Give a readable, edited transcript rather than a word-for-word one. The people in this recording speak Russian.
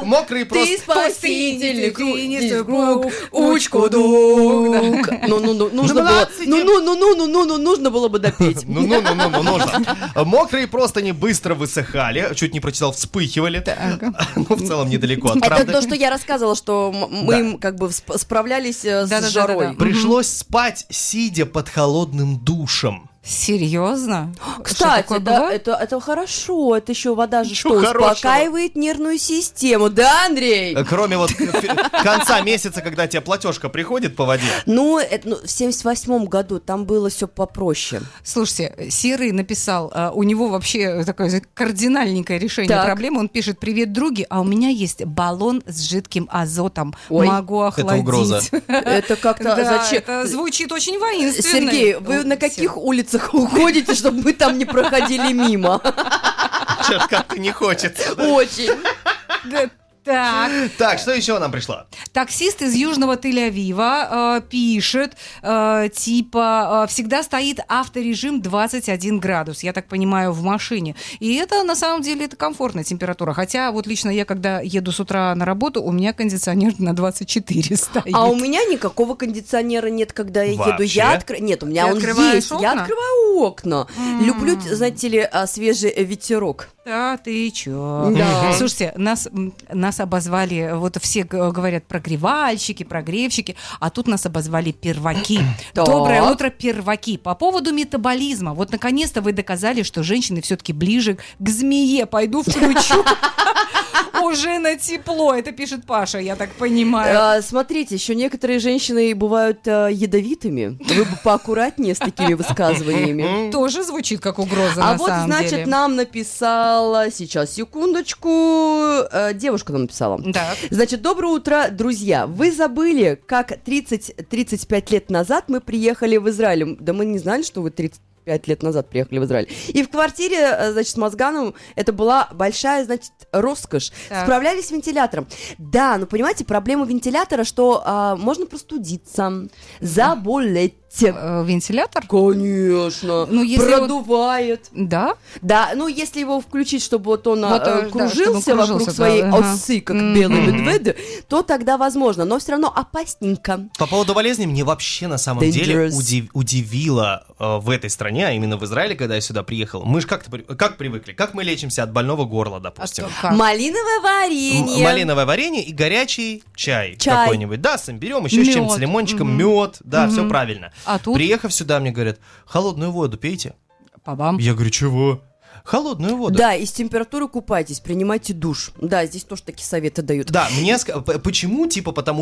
Мокрый просто... Ты спаситель, круг, учку-дук. Нужно было бы допеть. Нужно. Мокрые простыни быстро высыхали, чуть не прочитал, вспыхивали. Ну, в целом, недалеко от правды. Это то, что я рассказывала, что мы как бы справлялись с жарой. Пришлось спать, сидя под холодным душем. Серьезно? Кстати, это хорошо. Это еще вода же что, успокаивает нервную систему, да, Андрей? Кроме вот конца месяца, когда тебе платежка приходит по воде. Ну, в 78-м году там было все попроще. Слушайте, Серый написал, у него вообще такое кардинальненькое решение проблемы. Он пишет: привет, други, а у меня есть баллон с жидким азотом. Могу охладить. Это угроза. Это как-то зачем? Это звучит очень воинственно. Сергей, вы на каких улицах уходите, чтобы мы там не проходили мимо? Сейчас как-то не хочется. Очень. Так, что еще нам пришло? Таксист из Южного Тель-Авива пишет, всегда стоит авторежим 21 градус, я так понимаю, в машине. И это, на самом деле, это комфортная температура. Хотя вот лично я, когда еду с утра на работу, у меня кондиционер на 24 стоит. А у меня никакого кондиционера нет, когда я еду. Нет, у меня он есть. Я открываю окна. Люблю, знаете ли, свежий ветерок. Да, ты чё? Да. Слушайте, нас обозвали, вот все говорят прогревальщики, прогревщики, а тут нас обозвали перваки. Доброе утро, перваки. По поводу метаболизма. Вот наконец-то вы доказали, что женщины все-таки ближе к змее. Пойду включу. Уже на тепло, это пишет Паша, я так понимаю. Смотрите, еще некоторые женщины бывают ядовитыми. Вы бы поаккуратнее с такими высказываниями. Тоже звучит как угроза, на самом деле. А вот, значит, нам написала, сейчас, секундочку, девушка нам написала. Да. Значит, доброе утро, друзья. Вы забыли, как 30-35 лет назад мы приехали в Израиль. Да мы не знали, что вы 35 лет назад приехали в Израиль. И в квартире, значит, с Мозганом это была большая, значит, роскошь. Так. Справлялись с вентилятором. Да, но понимаете, проблема вентилятора, что можно простудиться, заболеть. Вентилятор? Конечно. Ну, если продувает. Да? Да, ну если его включить, чтобы вот он да, кружился вокруг своей осы, как белый медведь, то тогда возможно, но все равно опасненько. По поводу болезни, мне вообще на самом деле удивило в этой стране, а именно в Израиле, когда я сюда приехал. Мы же как привыкли? Как мы лечимся от больного горла, допустим? Малиновое варенье. Малиновое варенье и горячий чай какой-нибудь. Да, берем еще с чем-то, с лимончиком, мед, да, все правильно. А тут? Приехав сюда, мне говорят: холодную воду пейте. Па-бам. Я говорю: чего? Холодную воду. Да, из температуры купайтесь, принимайте душ. Да, здесь тоже такие советы дают. Да, мне почему? Типа потому